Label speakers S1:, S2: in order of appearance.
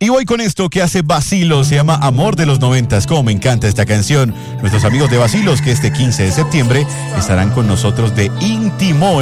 S1: Y voy con esto que hace Vacilos, se llama Amor de los 90. Como me encanta esta canción. Nuestros amigos de Vacilos, que este 15 de septiembre estarán con nosotros de Íntimo.